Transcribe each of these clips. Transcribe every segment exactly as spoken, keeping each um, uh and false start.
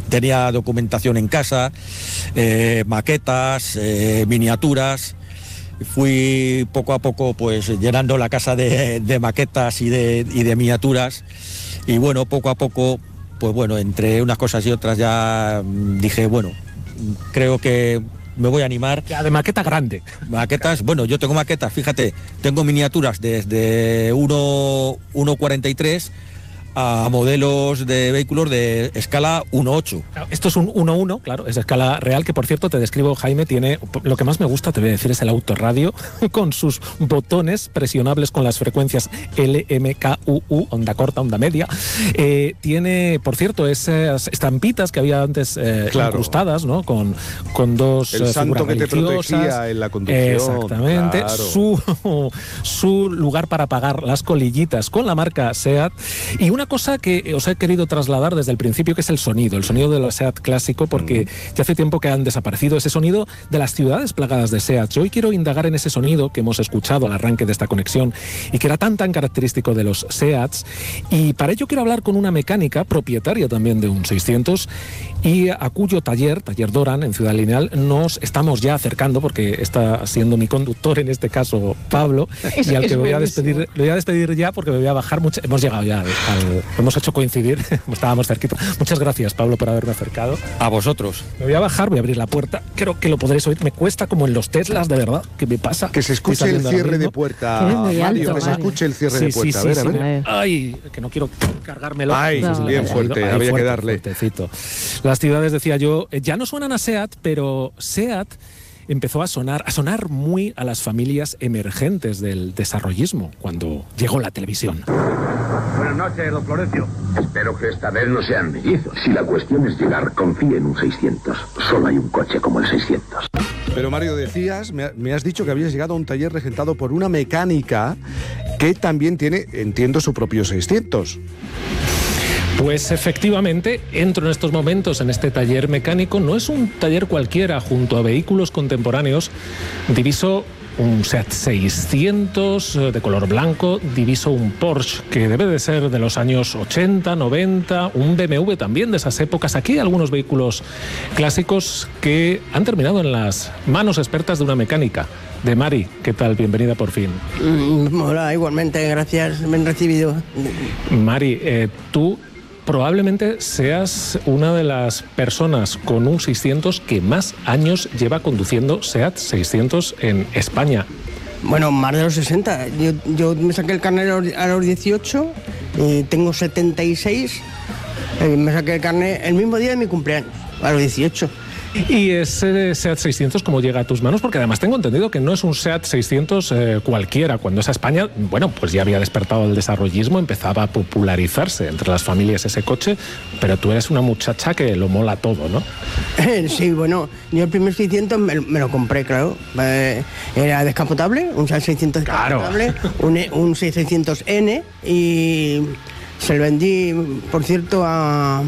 tenía documentación en casa, eh, maquetas, eh, miniaturas. Fui poco a poco pues llenando la casa de, de maquetas y de, y de miniaturas, y bueno, poco a poco, pues bueno, entre unas cosas y otras ya dije, bueno, creo que me voy a animar. Ya, de maqueta grande. Maquetas, bueno, yo tengo maquetas, fíjate, tengo miniaturas desde uno coma cuarenta y tres a modelos de vehículos de escala uno coma ocho. Esto es un uno coma uno, claro, es escala real, que por cierto te describo, Jaime, tiene, lo que más me gusta, te voy a decir, es el autorradio, con sus botones presionables con las frecuencias L, M, K, U, U, onda corta, onda media. Eh, tiene, por cierto, esas estampitas que había antes eh, claro. incrustadas, ¿no? Con, con dos el eh, santo que te protegía en la conducción. Exactamente. Claro. Su, su lugar para pagar las colillitas con la marca SEAT. Y una cosa que os he querido trasladar desde el principio, que es el sonido, el sonido de la SEAT clásico, porque mm. ya hace tiempo que han desaparecido ese sonido de las ciudades plagadas de SEAT. Yo hoy quiero indagar en ese sonido que hemos escuchado al arranque de esta conexión y que era tan tan característico de los SEATs, y para ello quiero hablar con una mecánica propietaria también de un seiscientos y a cuyo taller, Taller Doran, en Ciudad Lineal, nos estamos ya acercando, porque está siendo mi conductor en este caso Pablo, es, y al que voy a despedir, le voy a despedir ya porque me voy a bajar mucho. Hemos llegado ya al, al hemos hecho coincidir, estábamos cerquita. Muchas gracias, Pablo, por haberme acercado. A vosotros. Me voy a bajar, voy a abrir la puerta. Creo que lo podréis oír. Me cuesta como en los Teslas, de verdad. ¿Qué me pasa? Que se escuche el cierre de puerta, Mario, alto, que se escuche el cierre sí, de puerta. Sí, sí, a ver, sí, a ver. Sí. Ay, que no quiero cargármelo. Ay, no, bien no, fuerte, Ay, había fuerte, que darle. Fuertecito. Las ciudades, decía yo, ya no suenan a SEAT, pero SEAT empezó a sonar, a sonar muy a las familias emergentes del desarrollismo cuando llegó la televisión. Buenas noches, don Florencio. Espero que esta vez no sean mellizos. Si la cuestión es llegar, confíe en un seiscientos. Solo hay un coche como el seiscientos. Pero Mario, decías, me has dicho que habías llegado a un taller regentado por una mecánica que también tiene, entiendo, su propio seiscientos. Pues efectivamente, entro en estos momentos en este taller mecánico. No es un taller cualquiera. Junto a vehículos contemporáneos diviso un SEAT seiscientos de color blanco, diviso un Porsche que debe de ser de los años ochenta, noventa, un B M W también de esas épocas. Aquí hay algunos vehículos clásicos que han terminado en las manos expertas de una mecánica. De Mari, ¿qué tal? Bienvenida por fin. Mm, hola, igualmente, gracias, me han recibido. Mari, eh, tú probablemente seas una de las personas con un seiscientos que más años lleva conduciendo SEAT seiscientos en España. Bueno, más de los sesenta. Yo, yo me saqué el carnet a los dieciocho, y tengo setenta y seis, y me saqué el carnet el mismo día de mi cumpleaños, a los dieciocho. Y ese SEAT seiscientos, ¿cómo llega a tus manos? Porque además tengo entendido que no es un SEAT seiscientos eh, cualquiera. Cuando es a España, bueno, pues ya había despertado el desarrollismo, empezaba a popularizarse entre las familias ese coche, pero tú eres una muchacha que lo mola todo, ¿no? Sí, bueno, yo el primer seiscientos me, me lo compré, claro. Eh, era descapotable, un SEAT seiscientos descapotable, claro. un, un seiscientos N, y se lo vendí, por cierto, a...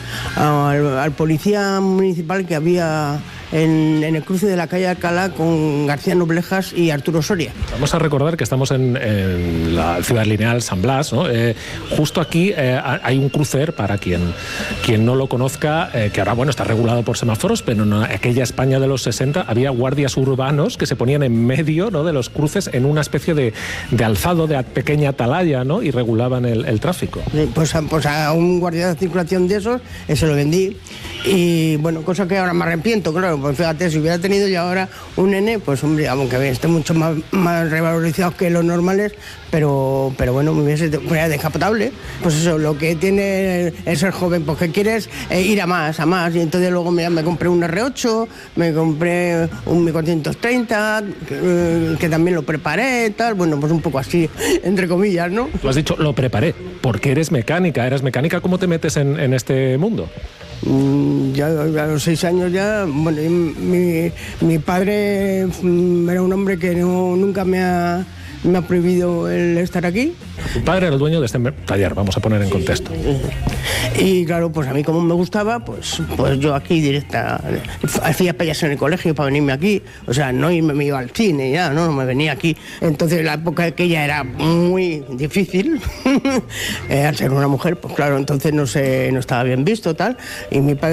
Al, al policía municipal que había en, en el cruce de la calle Alcalá con García Noblejas y Arturo Soria. Vamos a recordar que estamos en, en la Ciudad Lineal San Blas, ¿no? Eh, justo aquí eh, hay un crucer, para quien, quien no lo conozca, eh, que ahora bueno está regulado por semáforos, pero en aquella España de los sesenta había guardias urbanos que se ponían en medio, ¿no?, de los cruces en una especie de, de alzado, de pequeña atalaya, ¿no?, y regulaban el, el tráfico. Pues, pues a un guardia de circulación de esos eh, se lo vendí, y bueno, cosa que ahora me arrepiento, claro. Pues fíjate, si hubiera tenido yo ahora un N, pues hombre, aunque esté mucho más, más revalorizados que los normales, pero, pero bueno, me hubiese fuera descapotable. Pues eso, lo que tiene es ser joven, pues que quieres eh, ir a más, a más. Y entonces luego me, me compré un R ocho, me compré un mil cuatrocientos treinta, que, eh, que también lo preparé, tal. Bueno, pues un poco así, entre comillas, ¿no? Tú has dicho, lo preparé, porque eres mecánica. ¿Eres mecánica? ¿Cómo te metes en, en este mundo? Ya a los seis años ya, bueno, mi, mi padre era un hombre que no, nunca me ha, me ha prohibido el estar aquí. Tu padre era el dueño de este taller, vamos a poner en contexto. Y claro, pues a mí como me gustaba, pues, pues yo aquí directa, hacía payas en el colegio para venirme aquí, o sea, no irme, me iba al cine, ya, no, no me venía aquí. Entonces la época aquella era muy difícil, eh, al ser una mujer, pues claro, entonces no, se, no estaba bien visto, tal, y mi padre